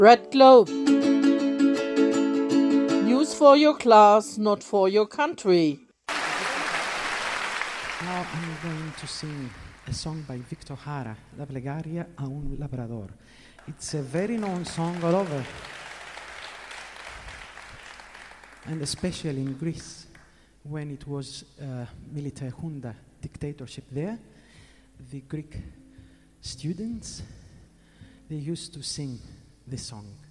Red Globe. News for your class, not for your country. Now I'm going to sing a song by Victor Jara, La plegaria a un labrador. It's a very known song all over, and especially in Greece, when it was military junta dictatorship there, the Greek students, they used to sing this song.